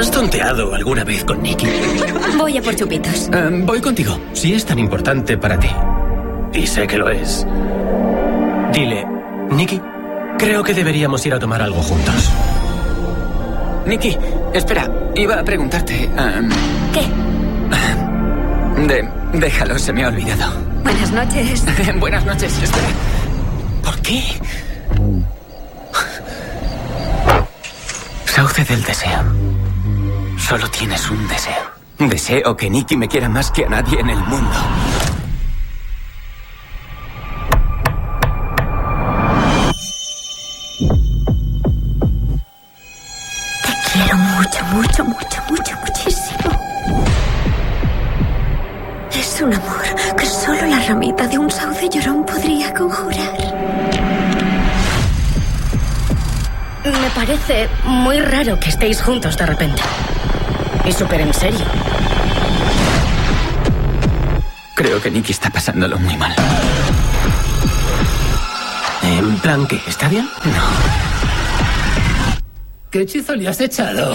¿Has tonteado alguna vez con Nikki? Voy a por chupitos. Voy contigo, si es tan importante para ti. Y sé que lo es. Dile, Nikki, creo que deberíamos ir a tomar algo juntos. Nikki, espera, iba a preguntarte... ¿Qué? Déjalo, se me ha olvidado. Buenas noches. Buenas noches, espera. ¿Por qué? Sauce del deseo. Solo tienes un deseo. Deseo que Nikki me quiera más que a nadie en el mundo. Te quiero mucho, mucho, mucho, mucho, muchísimo. Es un amor que solo la ramita de un sauce llorón podría conjurar. Me parece muy raro que estéis juntos de repente. Y súper en serio. Creo que Nikki está pasándolo muy mal. ¿En plan qué? ¿Está bien? No. ¿Qué hechizo le has echado?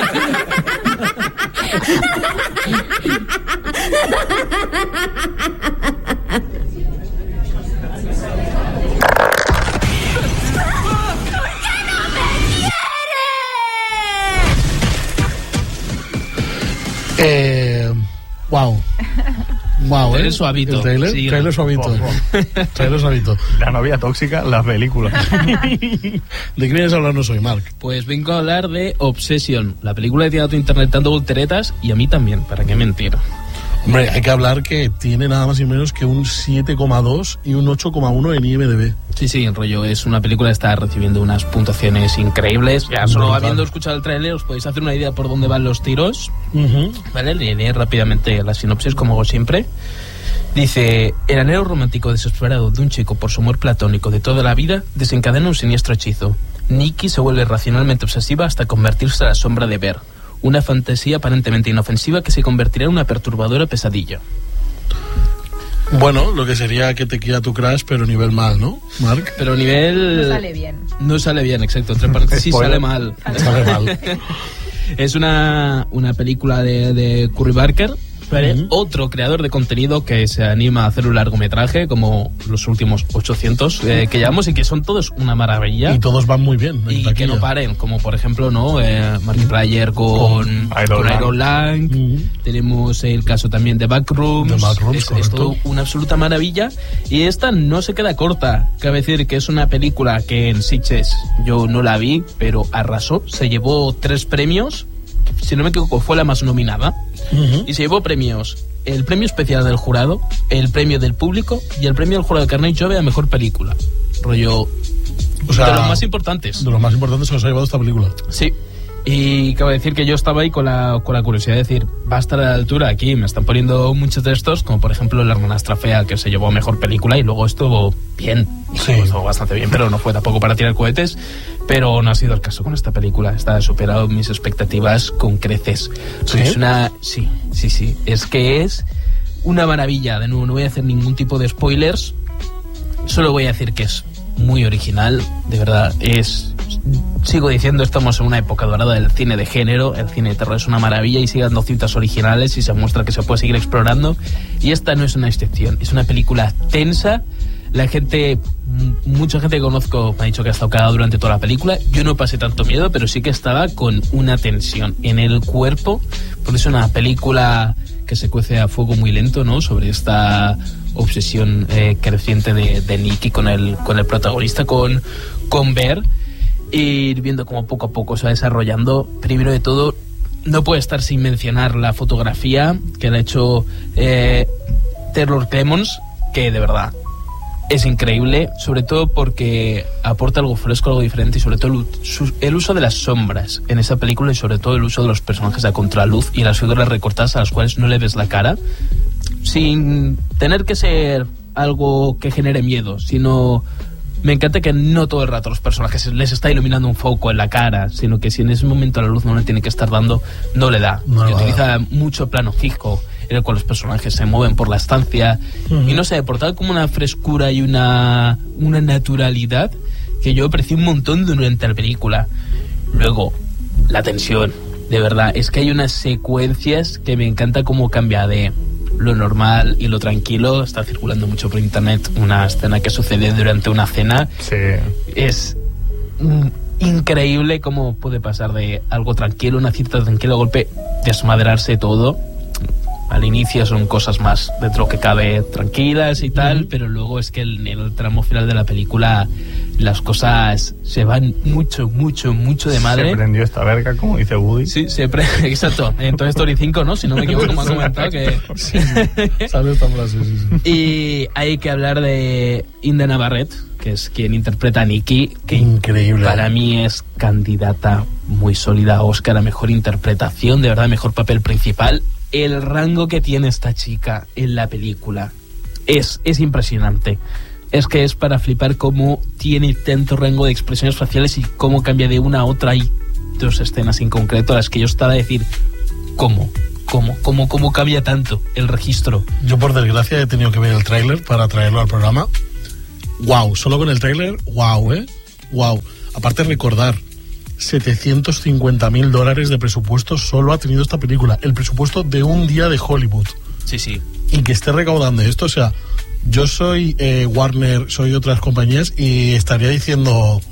Wow, trailer suavito. El trailer, Sí, trailer suavito. Trailer suavito. La novia tóxica, la película. ¿De qué vienes a hablarnos hoy, Marc? Pues vengo a hablar de Obsession, la película que tiene a tu internet dando volteretas y a mí también, ¿para qué mentir? Hombre, hay que hablar que tiene nada más y menos que un 7,2 y un 8,1 en IMDb. Sí, el rollo es una película que está recibiendo unas puntuaciones increíbles. Ya solo habiendo escuchado el tráiler os podéis hacer una idea por dónde van los tiros. Vale, leeré rápidamente la sinopsis como hago siempre. Dice: el anhelo romántico desesperado de un chico por su amor platónico de toda la vida desencadena un siniestro hechizo. Nikki se vuelve racionalmente obsesiva hasta convertirse a la sombra de Bear, una fantasía aparentemente inofensiva que se convertirá en una perturbadora pesadilla. Bueno, lo que sería que te quiera tu crush, pero nivel mal, ¿no, Marc? Pero nivel... No sale bien. No sale bien, exacto. Entre paréntesis, sale mal. Sale mal. Es una película de Curry Barker, ¿vale? Otro creador de contenido que se anima a hacer un largometraje, como los últimos 800 que llevamos, y que son todos una maravilla. Y todos van muy bien. Y que no paren, como por ejemplo, ¿no? Markiplier con Iron Lang. Tenemos el caso también de Backrooms. Es todo una absoluta maravilla. Y esta no se queda corta. Cabe decir que es una película que en Sitges yo no la vi, pero arrasó. Se llevó 3 premios. Si no me equivoco, fue la más nominada. Y se llevó premios: el premio especial del jurado, el premio del público y el premio del jurado de Carnet Jove a mejor película. Rollo, o sea, de los más importantes. De los más importantes que nos ha llevado esta película. Sí. Y cabe decir que yo estaba ahí con la curiosidad de decir, va a estar a la altura aquí. Me están poniendo muchos de estos, como por ejemplo La hermanastra fea, que se llevó a mejor película y luego estuvo bien. Sí. Estuvo bastante bien, pero no fue tampoco para tirar cohetes. Pero no ha sido el caso con esta película. Está superado mis expectativas con creces. ¿Sí? Es una... Sí. Es que es una maravilla. De nuevo, no voy a hacer ningún tipo de spoilers. Solo voy a decir que es muy original. De verdad, sigo diciendo, estamos en una época dorada del cine de género. El cine de terror es una maravilla y sigue dando cintas originales y se muestra que se puede seguir explorando. Y esta no es una excepción. Es una película tensa. Mucha gente que conozco me ha dicho que ha estado cagada durante toda la película. Yo no pasé tanto miedo, pero sí que estaba con una tensión en el cuerpo, porque es una película que se cuece a fuego muy lento, ¿no? Sobre esta obsesión creciente de Nikki con el protagonista, con Bear, e ir viendo cómo poco a poco se va desarrollando. Primero de todo, no puede estar sin mencionar la fotografía que le ha hecho Taylor Clemons, que de verdad es increíble, sobre todo porque aporta algo fresco, algo diferente, y sobre todo el uso de las sombras en esa película, y sobre todo el uso de los personajes a contraluz y las figuras recortadas a las cuales no le ves la cara, sin tener que ser algo que genere miedo, sino... Me encanta que no todo el rato los personajes les está iluminando un foco en la cara, sino que si en ese momento la luz no le tiene que estar dando, no le da. Y utiliza mucho plano fijo en el cual los personajes se mueven por la estancia. Y no sé, aportar como una frescura y una naturalidad que yo aprecié un montón durante la película. Luego, la tensión. De verdad, es que hay unas secuencias que me encanta cómo cambia de lo normal y lo tranquilo. Está circulando mucho por internet una escena que sucede durante una cena. Sí. Es increíble cómo puede pasar de algo tranquilo, una cita tranquila, golpe, desmadrarse todo. Al inicio son cosas más dentro que cabe tranquilas y tal, pero luego es que en el tramo final de la película las cosas se van mucho de madre. Se prendió esta verga, como dice Woody. Sí, exacto. En Toy Story 5, ¿no? Si no me equivoco, me han comentado que... Sí. Sale esta frase, sí. Y hay que hablar de Inde Navarrete, que es quien interpreta a Nikki, que increíble. Para mí es candidata muy sólida a Oscar a mejor interpretación, de verdad, mejor papel principal. El rango que tiene esta chica en la película es impresionante. Es que es para flipar cómo tiene tanto rango de expresiones faciales y cómo cambia de una a otra. Hay 2 escenas en concreto a las que yo estaba a decir ¿cómo cambia tanto el registro? Yo por desgracia he tenido que ver el tráiler para traerlo al programa. Wow, solo con el tráiler, wow. Aparte recordar, $750,000 de presupuesto solo ha tenido esta película, el presupuesto de un día de Hollywood. Sí. Y que esté recaudando esto, o sea, yo soy Warner, soy otras compañías y estaría diciendo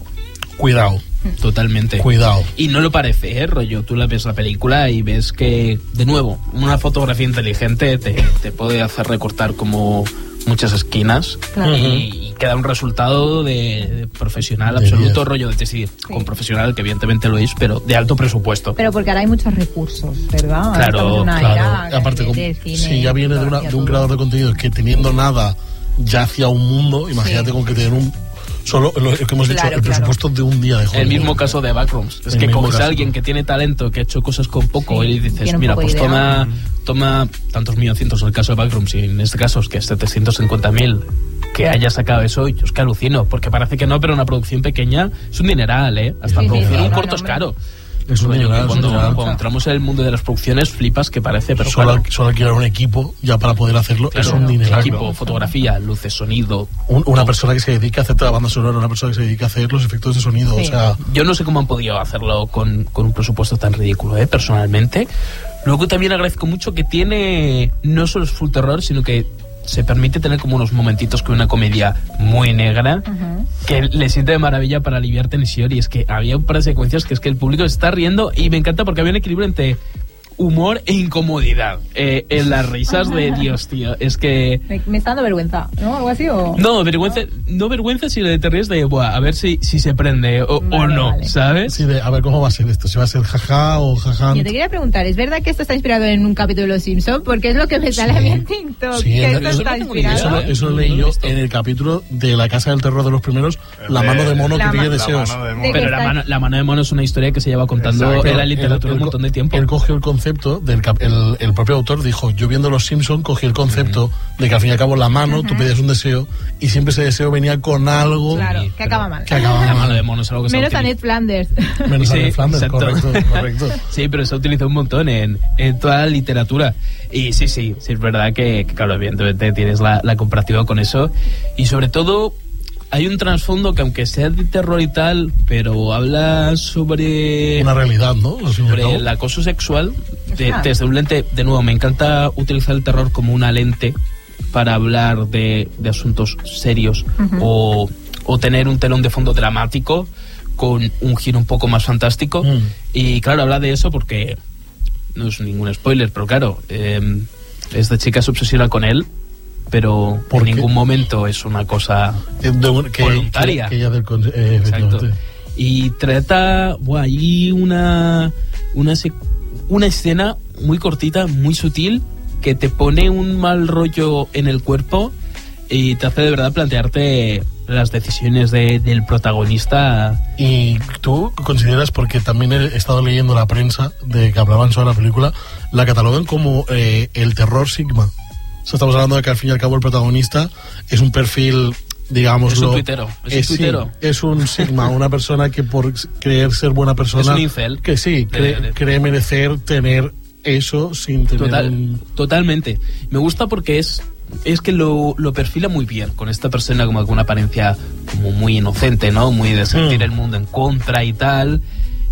cuidado. Totalmente. Cuidado. Y no lo parece, rollo, tú la ves la película y ves que, de nuevo, una fotografía inteligente te puede hacer recortar como muchas esquinas, claro. y queda un resultado de profesional de absoluto, 10. Rollo de decir, sí. Con profesional, que evidentemente lo es, pero de alto presupuesto. Pero porque ahora hay muchos recursos, ¿verdad? Claro. Aparte, si ya viene de un creador de contenido que teniendo nada ya hacía un mundo, imagínate con que tener solo lo que hemos dicho, el presupuesto de un día de Hollywood. El mismo caso de Backrooms. Es que coges a alguien que tiene talento, que ha hecho cosas con poco, y le dices, mira, pues toma tantos milloncientos en el caso de Backrooms, y en este caso es que 750,000, que haya sacado eso, yo es que alucino, porque parece que no, pero una producción pequeña es un dineral, hasta producir un corto es caro. Es un dineral, cuando entramos en el mundo de las producciones flipas que parece, pero solo alquilar un equipo ya para poder hacerlo, claro, es un dineral. Equipo, fotografía, luces, sonido. Una persona que se dedica a hacer la banda sonora, una persona que se dedica a hacer los efectos de sonido, o sea... Yo no sé cómo han podido hacerlo con un presupuesto tan ridículo, personalmente. Luego también agradezco mucho que tiene, no solo es full terror, sino que se permite tener como unos momentitos con una comedia muy negra, que le siente de maravilla para aliviar tensión. Y es que había un par de secuencias que es que el público se está riendo, y me encanta porque había un equilibrio entre humor e incomodidad en las risas de Dios, tío, es que... Me está dando vergüenza, ¿no? ¿Algo así o...? No, vergüenza si te ríes de, a ver si se prende o no, vale. ¿Sabes? Sí, a ver cómo va a ser esto, si va a ser jaja o jaján. Yo te quería preguntar, ¿es verdad que esto está inspirado en un capítulo de Los Simpsons? Porque es lo que me sale a mí en TikTok, que esto está inspirado. Eso lo leí yo en el capítulo de La Casa del Terror de los primeros, La mano de mono que pide deseos. Pero la mano de mono es una historia que se lleva contando en la literatura un montón de tiempo. Él cogió el concepto el propio autor dijo, yo viendo Los Simpsons cogí el concepto de que al fin y al cabo la mano, tú pedías un deseo y siempre ese deseo venía con algo que acaba mal. La mano de mono es algo que menos a Ned Flanders. Menos a Ned Flanders, correcto. Sí, pero se ha utilizado un montón en toda la literatura. Y sí, es verdad que claro, evidentemente tienes la comparativa con eso. Y sobre todo hay un trasfondo que, aunque sea de terror y tal, pero habla sobre... una realidad, ¿no? Sobre el acoso sexual desde un lente... De nuevo, me encanta utilizar el terror como una lente para hablar de asuntos serios, o tener un telón de fondo dramático con un giro un poco más fantástico. Y claro, habla de eso porque... No es ningún spoiler, pero claro, esta chica se obsesiona con él, pero en ningún momento es una cosa voluntaria. Exacto. Y trata hay una escena muy cortita, muy sutil, que te pone un mal rollo en el cuerpo y te hace de verdad plantearte las decisiones del protagonista. ¿Y tú consideras, porque también he estado leyendo la prensa de que hablaban sobre la película, la catalogan como el terror sigma? O sea, estamos hablando de que al fin y al cabo el protagonista es un perfil, digámoslo... Es un tuitero. Sí, es un sigma, una persona que por creer ser buena persona... Es un incel. Que sí, cree merecer tener eso sin tener Totalmente. Me gusta porque es que lo perfila muy bien, con esta persona como con una apariencia como muy inocente, ¿no? Muy de sentir el mundo en contra y tal...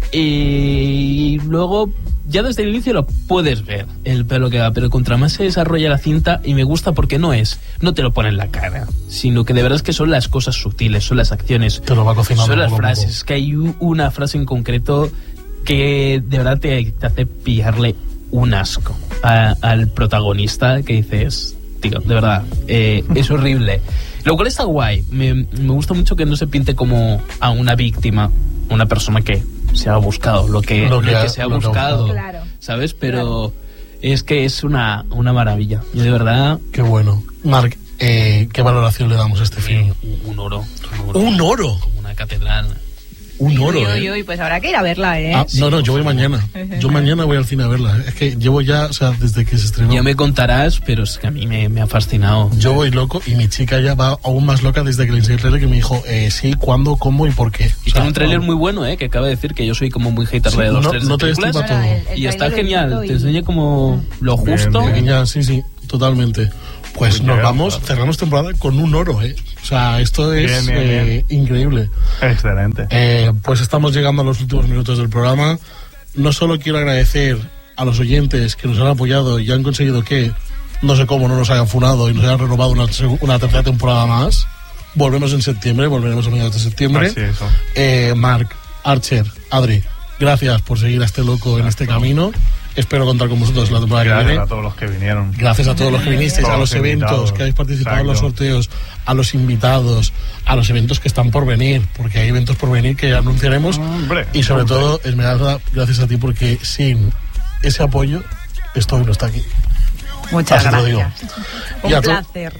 Y luego, ya desde el inicio lo puedes ver, el pelo que va, pero contra más se desarrolla la cinta, y me gusta porque no te lo pone en la cara, sino que de verdad es que son las cosas sutiles, son las acciones, te lo va cocinando, son las frases. Es que hay una frase en concreto que de verdad te hace pillarle un asco al protagonista, que dices, tío, de verdad, es horrible. Lo cual está guay. Me gusta mucho que no se pinte como a una víctima, una persona que se ha buscado lo que se ha buscado, claro, ¿sabes? Pero es que es una maravilla. Y de verdad... Qué bueno. Marc, ¿qué valoración le damos a este film? Un oro. ¿Un oro? Como una catedral. Un oro, pues habrá que ir a verla, No, yo voy mañana. Yo mañana voy al cine a verla. Es que llevo ya, o sea, desde que se estrenó. Ya me contarás, pero es que a mí me ha fascinado. Yo voy loco y mi chica ya va aún más loca desde que le enseñé el trailer, que me dijo, sí, cuándo, cómo y por qué. Y tiene un trailer muy bueno, que acaba de decir que yo soy como muy hater de los trailers no te estima todo. Y está genial, te enseña como lo justo. Pequeña, sí, totalmente. Pues nos vamos, cerramos temporada con un oro, O sea, esto es bien. Increíble. Excelente. Pues estamos llegando a los últimos minutos del programa. No solo quiero agradecer a los oyentes que nos han apoyado y han conseguido que, no sé cómo, no nos hayan funado y nos hayan renovado una tercera temporada más. Volvemos en septiembre, volveremos a mediados de septiembre. Marc, Archer, Adri, gracias por seguir a este loco en este camino. Espero contar con vosotros la temporada que viene. Gracias a todos los que vinieron. Gracias a todos los que vinisteis, a los eventos que habéis participado en los sorteos, a los invitados, a los eventos que están por venir, porque hay eventos por venir que anunciaremos. Y sobre todo, Esmeralda, gracias a ti, porque sin ese apoyo, esto hoy no está aquí. Muchas gracias. Un placer.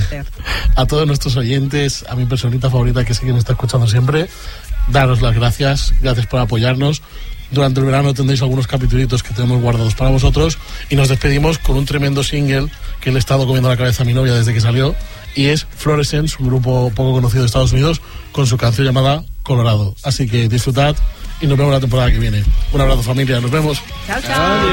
A todos nuestros oyentes, a mi personita favorita que sí que me está escuchando siempre, daros las gracias por apoyarnos. Durante el verano tendréis algunos capitulitos que tenemos guardados para vosotros y nos despedimos con un tremendo single que le he estado comiendo la cabeza a mi novia desde que salió, y es Fluorescence, un grupo poco conocido de Estados Unidos, con su canción llamada Colorado. Así que disfrutad y nos vemos la temporada que viene. Un abrazo, familia, nos vemos. Chao.